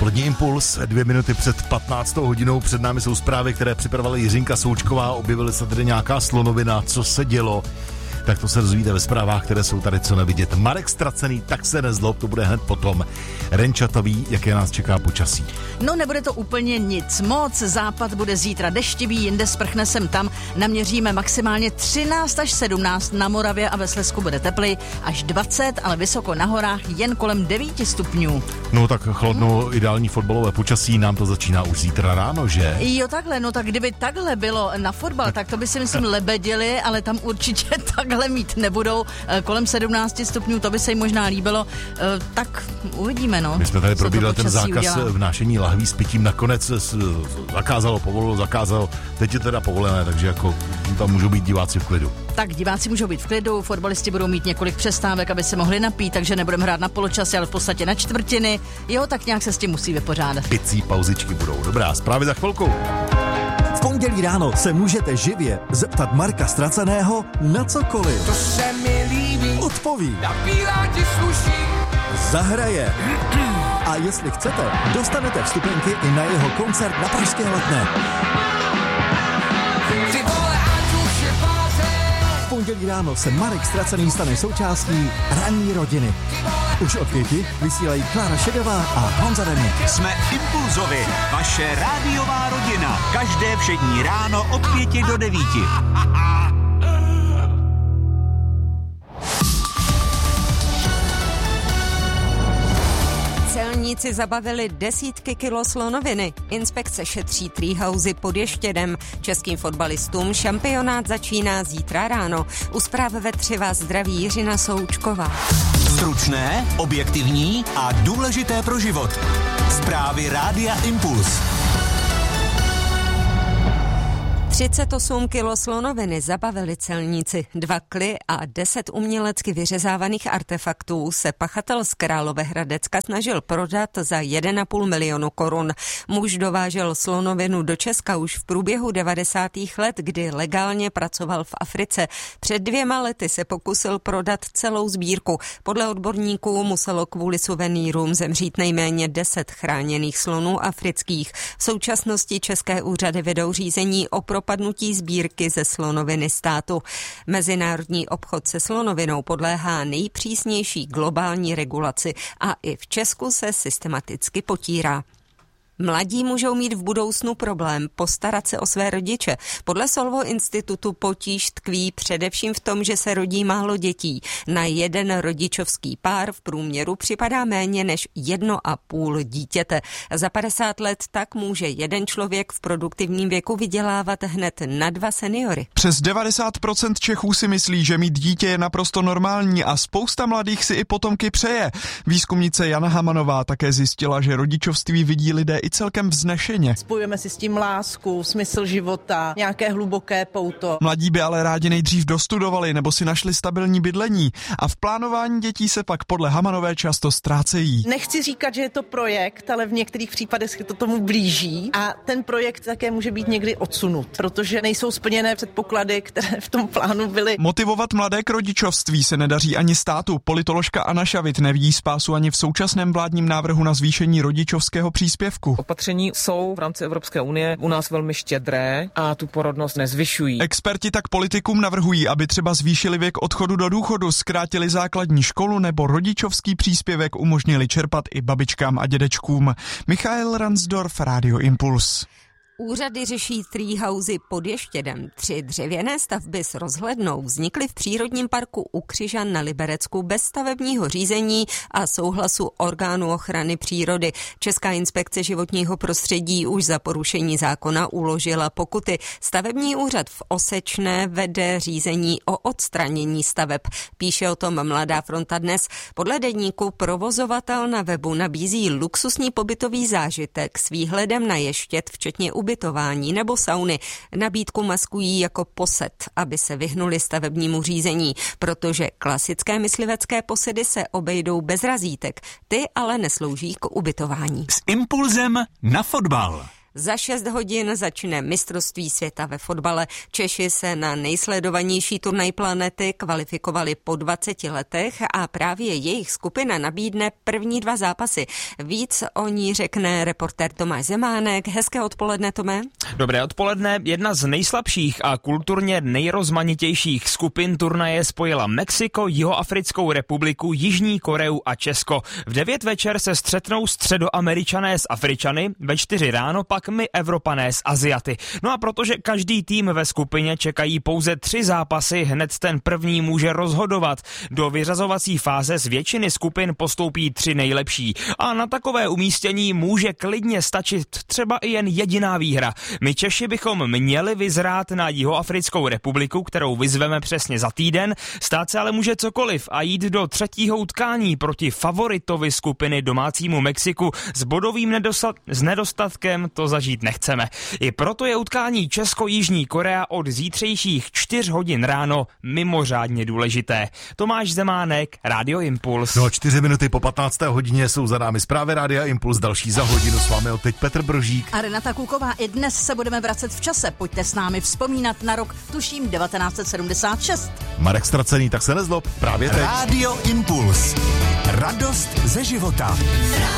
Dopolední impuls, 2 minuty před 15. hodinou. Před námi jsou zprávy, které připravovala Jiřinka Součková. Objevily se tady nějaká slonovina, co se dělo. Tak to se dozvíte ve zprávách, které jsou tady co nevidět. Marek Ztracený, tak se nezlob, to bude hned potom. Renčata ví, jaké nás čeká počasí. No, nebude to úplně nic moc. Západ bude zítra deštivý, jinde sprchne sem tam. Naměříme maximálně 13 až 17, na Moravě a ve Slezsku bude teplej až 20, ale vysoko na horách jen kolem 9 stupňů. No tak chladno, ideální fotbalové počasí, nám to začíná už zítra ráno, že? Jo, takhle, no tak kdyby takhle bylo na fotbal, tak to by si myslím lebedili, ale tam určitě takhle mít nebudou. Kolem 17 stupňů, to by se jim možná líbilo. Tak uvidíme, no. My jsme tady probírali ten zákaz udělá. vnášení lahví s pitím, nakonec se zakázalo, teď je teda povolené, takže jako tam můžou být diváci v klidu. Tak diváci můžou být v klidu, fotbalisti budou mít několik přestávek, aby se mohli napít, takže nebudeme hrát na poločasy, ale v podstatě na čtvrtiny. Jo, tak nějak se s tím musí vypořádat. Picí pauzičky budou. Dobrá, zprávy za chvilku. V pondělí ráno se můžete živě zeptat Marka Ztraceného na cokoliv. To se mi líbí, Odpoví, ta bílá ti sluší. zahraje. A jestli chcete, dostanete vstupenky i na jeho koncert na Pražské Letné. Ty vole, ať už je páře. V pondělí ráno se Marek Ztracený stane součástí ranní rodiny. Už od 5 vysílají Klára Šedová a Honza Deník. Jsme Impulzovi, vaše rádiová rodina. Každé všední ráno od 5 do 9. Celníci zabavili desítky kilo slonoviny. Inspekce šetří treehousey pod Ještědem. Českým fotbalistům šampionát začíná zítra ráno. U zpráv ve 3 vás zdraví Jiřina Součková. Stručné, objektivní a důležité pro život. Zprávy Rádia Impuls. 38 kilo slonoviny zabavili celníci, 2 kly a 10 umělecky vyřezávaných artefaktů se pachatel z Královéhradecka snažil prodat za 1,5 milionu korun. Muž dovážel slonovinu do Česka už v průběhu 90. let, kdy legálně pracoval v Africe. Před 2 lety se pokusil prodat celou sbírku. Podle odborníků muselo kvůli suvenýrům zemřít nejméně 10 chráněných slonů afrických. V současnosti české úřady vedou řízení o propadnutí sbírky ze slonoviny státu. Mezinárodní obchod se slonovinou podléhá nejpřísnější globální regulaci a i v Česku se systematicky potírá. Mladí můžou mít v budoucnu problém postarat se o své rodiče. Podle Solvo institutu potíž tkví především v tom, že se rodí málo dětí. Na jeden rodičovský pár v průměru připadá méně než 1,5 dítěte. Za 50 let tak může jeden člověk v produktivním věku vydělávat hned na 2 seniory. Přes 90% Čechů si myslí, že mít dítě je naprosto normální a spousta mladých si i potomky přeje. Výzkumnice Jana Hamanová také zjistila, že rodičovství vidí lidé i celkem vznešeně. Spojujeme si s tím lásku, smysl života, nějaké hluboké pouto. Mladí by ale rádi nejdřív dostudovali nebo si našli stabilní bydlení a v plánování dětí se pak podle Hamanové často ztrácejí. Nechci říkat, že je to projekt, ale v některých případech se to tomu blíží a ten projekt také může být někdy odsunut, protože nejsou splněné předpoklady, které v tom plánu byly. Motivovat mladé k rodičovství se nedaří ani státu. Politoložka Anna Šavit nevidí spásu ani v současném vládním návrhu na zvýšení rodičovského příspěvku. Opatření jsou v rámci Evropské unie u nás velmi štědré a tu porodnost nezvyšují. Experti tak politikům navrhují, aby třeba zvýšili věk odchodu do důchodu, zkrátili základní školu nebo rodičovský příspěvek umožnili čerpat i babičkám a dědečkům. Michael Ransdorf, Radio Impuls. Úřady řeší treehousey pod Ještědem. 3 dřevěné stavby s rozhlednou vznikly v přírodním parku u Křižan na Liberecku bez stavebního řízení a souhlasu orgánu ochrany přírody. Česká inspekce životního prostředí už za porušení zákona uložila pokuty. Stavební úřad v Osečné vede řízení o odstranění staveb. Píše o tom Mladá fronta dnes. Podle deníku provozovatel na webu nabízí luxusní pobytový zážitek s výhledem na Ještěd, včetně ubytování nebo sauny. Nabídku maskují jako posed, aby se vyhnuli stavebnímu řízení, protože klasické myslivecké posedy se obejdou bez razítek. Ty ale neslouží k ubytování. S impulzem na fotbal. Za 6 hodin začne mistrovství světa ve fotbale. Češi se na nejsledovanější turnaj planety kvalifikovali po 20 letech a právě jejich skupina nabídne první 2 zápasy. Víc o ní řekne reportér Tomáš Zemánek. Hezké odpoledne, Tome. Dobré odpoledne. Jedna z nejslabších a kulturně nejrozmanitějších skupin turnaje spojila Mexiko, Jihoafrickou republiku, Jižní Koreu a Česko. V 9 večer se střetnou Středoameričané s Afričany, ve 4 ráno pak my Evropané s Aziaty. No a protože každý tým ve skupině čekají pouze 3 zápasy, hned ten první může rozhodovat. Do vyřazovací fáze z většiny skupin postoupí 3 nejlepší. A na takové umístění může klidně stačit třeba i jen jediná výhra. My Češi bychom měli vyzrát na Jihoafrickou republiku, kterou vyzveme přesně za týden. Stát se ale může cokoliv a jít do 3. utkání proti favoritovi skupiny domácímu Mexiku s bodovým nedostatkem to zažít nechceme. I proto je utkání Česko-Jižní Korea od zítřejších 4 hodin ráno mimořádně důležité. Tomáš Zemánek, Rádio Impuls. No, 4 minuty po 15. hodině jsou za námi zprávy Rádia Impuls, další za hodinu s vámi teď Petr Brožík a Renata Kůková. I dnes se budeme vracet v čase. Pojďte s námi vzpomínat na rok, tuším, 1976. Marek Ztracený, tak se nezlob, právě teď. Rádio Impuls. Radost ze života.